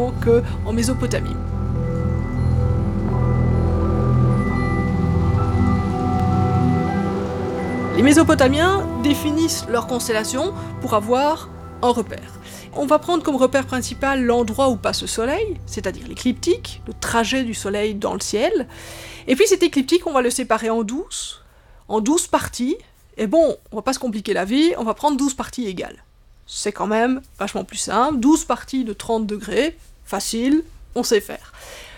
rapidement qu'en Mésopotamie. Les Mésopotamiens définissent leur constellation pour avoir un repère. On va prendre comme repère principal l'endroit où passe le soleil, c'est-à-dire l'écliptique, le trajet du soleil dans le ciel. Et puis cet écliptique, on va le séparer en 12 parties. Et bon, on va pas se compliquer la vie, on va prendre 12 parties égales. C'est quand même vachement plus simple, 12 parties de 30 degrés, facile, on sait faire.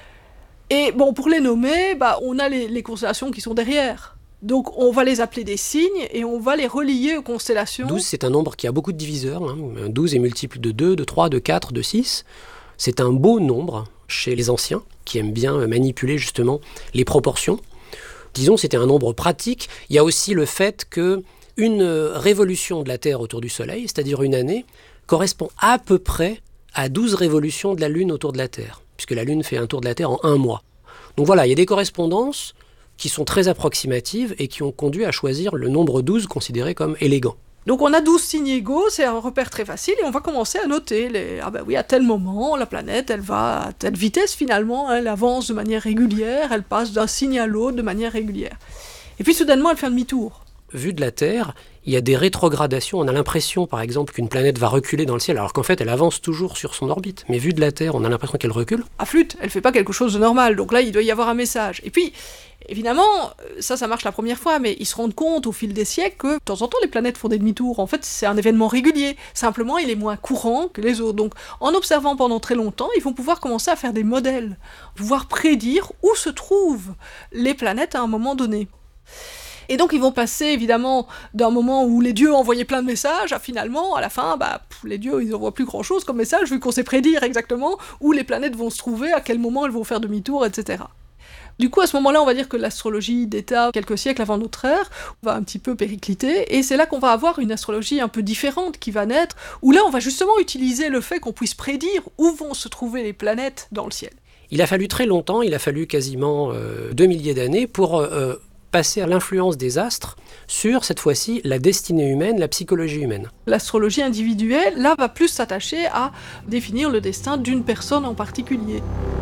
Et bon, pour les nommer, on a les constellations qui sont derrière. Donc on va les appeler des signes et on va les relier aux constellations. 12, c'est un nombre qui a beaucoup de diviseurs. 12 est multiple de 2, de 3, de 4, de 6. C'est un beau nombre chez les anciens qui aiment bien manipuler justement les proportions. Disons, c'était un nombre pratique. Il y a aussi le fait qu'une révolution de la Terre autour du Soleil, c'est-à-dire une année, correspond à peu près à 12 révolutions de la Lune autour de la Terre, puisque la Lune fait un tour de la Terre en 1 mois. Donc voilà, il y a des correspondances qui sont très approximatives et qui ont conduit à choisir le nombre 12 considéré comme élégant. Donc on a 12 signes égaux, c'est un repère très facile, et on va commencer à noter, à tel moment, la planète, elle va à telle vitesse finalement, elle avance de manière régulière, elle passe d'un signe à l'autre de manière régulière. Et puis soudainement, elle fait un demi-tour. Vu de la Terre, il y a des rétrogradations. On a l'impression, par exemple, qu'une planète va reculer dans le ciel, alors qu'en fait, elle avance toujours sur son orbite. Mais vu de la Terre, on a l'impression qu'elle recule. À flûte, elle fait pas quelque chose de normal, donc là, il doit y avoir un message. Et puis, évidemment, ça marche la première fois, mais ils se rendent compte au fil des siècles que, de temps en temps, les planètes font des demi-tours. En fait, c'est un événement régulier. Simplement, il est moins courant que les autres. Donc, en observant pendant très longtemps, ils vont pouvoir commencer à faire des modèles, pouvoir prédire où se trouvent les planètes à un moment donné. Et donc ils vont passer évidemment d'un moment où les dieux envoyaient plein de messages à finalement, à la fin, les dieux ils envoient plus grand chose comme message vu qu'on sait prédire exactement où les planètes vont se trouver, à quel moment elles vont faire demi-tour, etc. Du coup à ce moment-là on va dire que l'astrologie d'État, quelques siècles avant notre ère, va un petit peu péricliter, et c'est là qu'on va avoir une astrologie un peu différente qui va naître, où là on va justement utiliser le fait qu'on puisse prédire où vont se trouver les planètes dans le ciel. Il a fallu très longtemps, il a fallu quasiment 2 milliers d'années pour passer à l'influence des astres sur, cette fois-ci, la destinée humaine, la psychologie humaine. L'astrologie individuelle, là, va plus s'attacher à définir le destin d'une personne en particulier.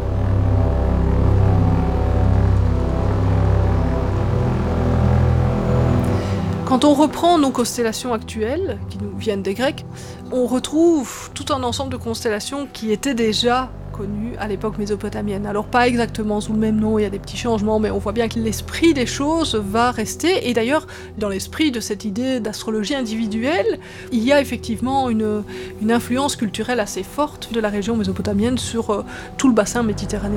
Quand on reprend nos constellations actuelles, qui nous viennent des Grecs, on retrouve tout un ensemble de constellations qui étaient déjà connues à l'époque mésopotamienne. Alors pas exactement sous le même nom, il y a des petits changements, mais on voit bien que l'esprit des choses va rester. Et d'ailleurs, dans l'esprit de cette idée d'astrologie individuelle, il y a effectivement une influence culturelle assez forte de la région mésopotamienne sur tout le bassin méditerranéen.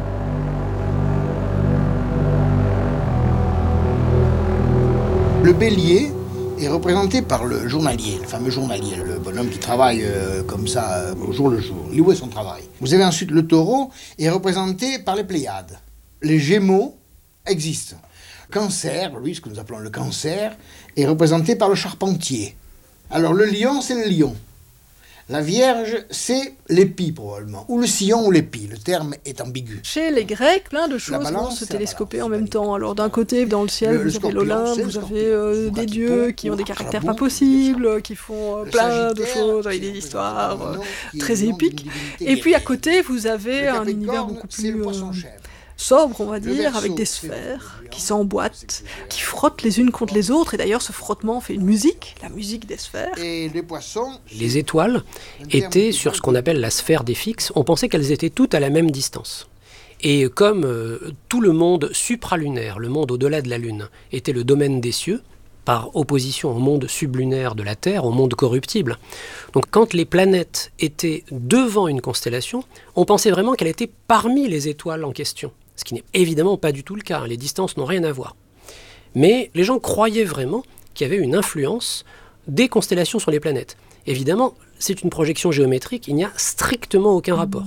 Le bélier est représenté par le journalier, le fameux journalier, le bonhomme qui travaille comme ça au jour le jour. Il est où est son travail? Vous avez ensuite le taureau, est représenté par les Pléiades. Les Gémeaux existent. Cancer, lui, ce que nous appelons le cancer, est représenté par le charpentier. Alors le lion, c'est le lion. La Vierge, c'est l'épi probablement, ou le sillon ou l'épi, le terme est ambigu. Chez les Grecs, plein de choses vont se télescoper en même temps. Alors d'un côté, dans le ciel, vous avez l'Olympe, vous avez des dieux qui ont des caractères pas possibles, qui font plein de choses avec des histoires très épiques. Et puis à côté, vous avez un univers beaucoup plus sobre, on va dire, avec des sphères qui s'emboîtent, qui frottent les unes contre les autres, et d'ailleurs ce frottement fait une musique, la musique des sphères. Et les poissons... Les étoiles étaient sur ce qu'on appelle la sphère des fixes. On pensait qu'elles étaient toutes à la même distance. Et comme tout le monde supralunaire, le monde au-delà de la Lune, était le domaine des cieux, par opposition au monde sublunaire de la Terre, au monde corruptible. Donc quand les planètes étaient devant une constellation, on pensait vraiment qu'elle était parmi les étoiles en question. Ce qui n'est évidemment pas du tout le cas, les distances n'ont rien à voir. Mais les gens croyaient vraiment qu'il y avait une influence des constellations sur les planètes. Évidemment, c'est une projection géométrique, il n'y a strictement aucun rapport.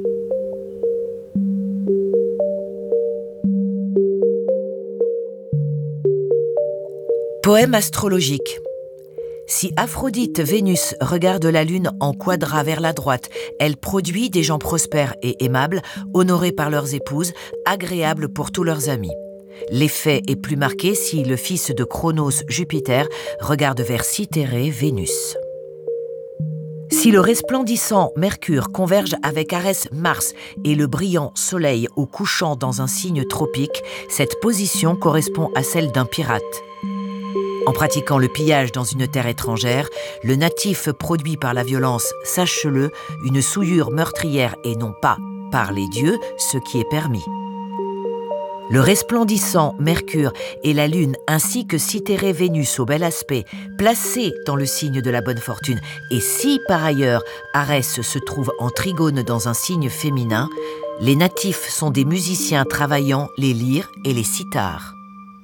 Poème astrologique. Si Aphrodite Vénus regarde la lune en quadra vers la droite, elle produit des gens prospères et aimables, honorés par leurs épouses, agréables pour tous leurs amis. L'effet est plus marqué si le fils de Chronos, Jupiter, regarde vers Cythérée, Vénus. Si le resplendissant Mercure converge avec Arès Mars et le brillant Soleil au couchant dans un signe tropique, cette position correspond à celle d'un pirate. En pratiquant le pillage dans une terre étrangère, le natif produit par la violence, sache-le, une souillure meurtrière et non pas, par les dieux, ce qui est permis. Le resplendissant Mercure et la Lune ainsi que Cythérée Vénus au bel aspect, placés dans le signe de la bonne fortune, et si par ailleurs Arès se trouve en trigone dans un signe féminin, les natifs sont des musiciens travaillant les lyres et les cithars.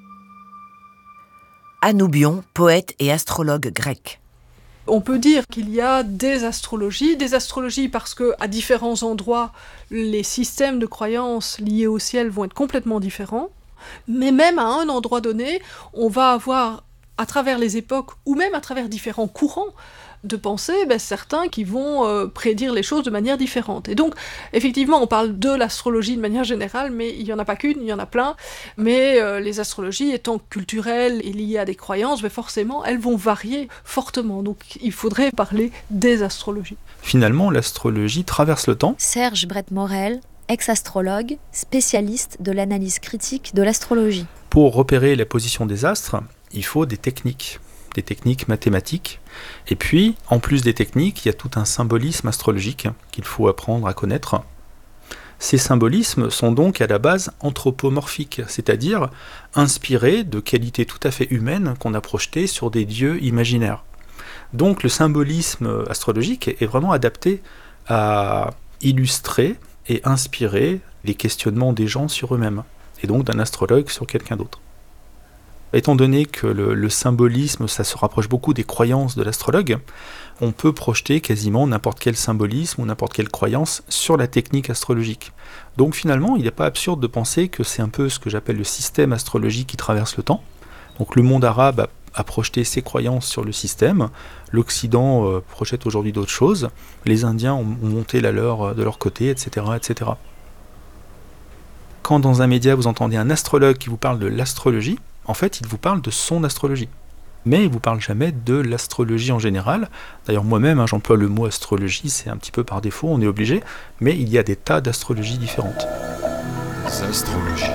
Anoubion, poète et astrologue grec. On peut dire qu'il y a des astrologies parce que à différents endroits, les systèmes de croyances liés au ciel vont être complètement différents, mais même à un endroit donné, on va avoir, à travers les époques, ou même à travers différents courants de pensée, certains qui vont prédire les choses de manière différente. Et donc, effectivement, on parle de l'astrologie de manière générale, mais il n'y en a pas qu'une, il y en a plein. Mais les astrologies étant culturelles et liées à des croyances, forcément, elles vont varier fortement. Donc, il faudrait parler des astrologies. Finalement, l'astrologie traverse le temps. Serge Brett-Morel, ex-astrologue, spécialiste de l'analyse critique de l'astrologie. Pour repérer la position des astres, il faut des techniques mathématiques. Et puis, en plus des techniques, il y a tout un symbolisme astrologique qu'il faut apprendre à connaître. Ces symbolismes sont donc à la base anthropomorphiques, c'est-à-dire inspirés de qualités tout à fait humaines qu'on a projetées sur des dieux imaginaires. Donc le symbolisme astrologique est vraiment adapté à illustrer et inspirer les questionnements des gens sur eux-mêmes, et donc d'un astrologue sur quelqu'un d'autre. Étant donné que le symbolisme, ça se rapproche beaucoup des croyances de l'astrologue, on peut projeter quasiment n'importe quel symbolisme ou n'importe quelle croyance sur la technique astrologique. Donc finalement, il n'est pas absurde de penser que c'est un peu ce que j'appelle le système astrologique qui traverse le temps. Donc le monde arabe a projeté ses croyances sur le système, l'Occident projette aujourd'hui d'autres choses, les Indiens ont monté la leur de leur côté, etc., etc. Quand dans un média vous entendez un astrologue qui vous parle de l'astrologie, en fait, il vous parle de son astrologie. Mais il ne vous parle jamais de l'astrologie en général. D'ailleurs, moi-même, j'emploie le mot astrologie, c'est un petit peu par défaut, on est obligé, mais il y a des tas d'astrologies différentes. Astrologiques.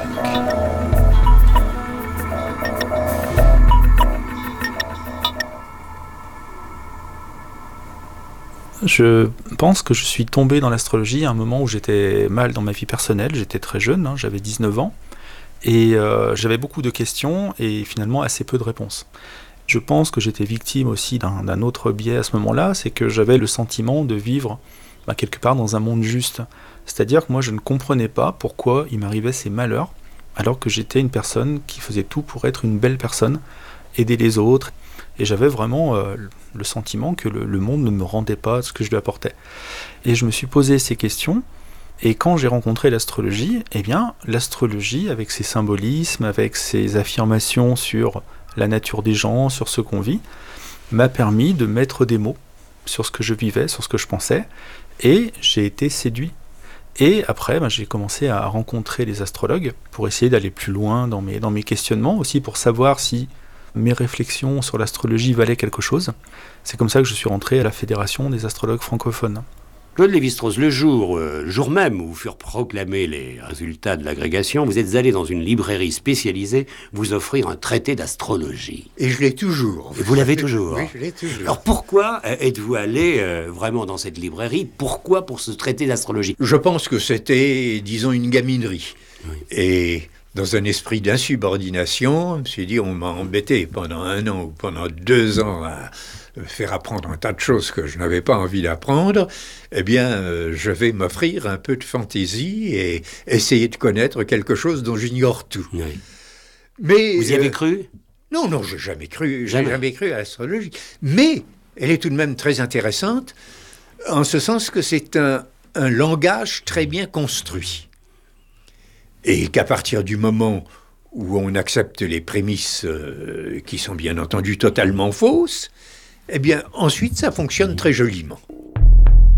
Je pense que je suis tombé dans l'astrologie à un moment où j'étais mal dans ma vie personnelle, j'étais très jeune, j'avais 19 ans, et j'avais beaucoup de questions et finalement assez peu de réponses. Je pense que j'étais victime aussi d'un autre biais à ce moment-là, c'est que j'avais le sentiment de vivre quelque part dans un monde juste. C'est-à-dire que moi je ne comprenais pas pourquoi il m'arrivait ces malheurs, alors que j'étais une personne qui faisait tout pour être une belle personne, aider les autres, et j'avais vraiment le sentiment que le monde ne me rendait pas ce que je lui apportais. Et je me suis posé ces questions, et quand j'ai rencontré l'astrologie, eh bien, l'astrologie, avec ses symbolismes, avec ses affirmations sur la nature des gens, sur ce qu'on vit, m'a permis de mettre des mots sur ce que je vivais, sur ce que je pensais, et j'ai été séduit. Et après, j'ai commencé à rencontrer les astrologues pour essayer d'aller plus loin dans mes questionnements, aussi pour savoir si mes réflexions sur l'astrologie valaient quelque chose. C'est comme ça que je suis rentré à la Fédération des astrologues francophones. Claude Lévi-Strauss, le jour même où furent proclamés les résultats de l'agrégation, vous êtes allé dans une librairie spécialisée vous offrir un traité d'astrologie. Et je l'ai toujours. Et vous l'avez toujours? Oui, je l'ai toujours. Alors pourquoi êtes-vous allé vraiment dans cette librairie? Pourquoi pour ce traité d'astrologie? Je pense que c'était, disons, une gaminerie. Oui. Et dans un esprit d'insubordination, je me suis dit, on m'a embêté pendant 1 an ou pendant 2 ans à faire apprendre un tas de choses que je n'avais pas envie d'apprendre, eh bien, je vais m'offrir un peu de fantaisie et essayer de connaître quelque chose dont j'ignore tout. Oui. Mais, vous y avez cru? Non, j'ai jamais cru. J'ai jamais cru à l'astrologie. Mais elle est tout de même très intéressante, en ce sens que c'est un langage très bien construit. Et qu'à partir du moment où on accepte les prémices qui sont bien entendu totalement fausses, eh bien, ensuite, ça fonctionne très joliment.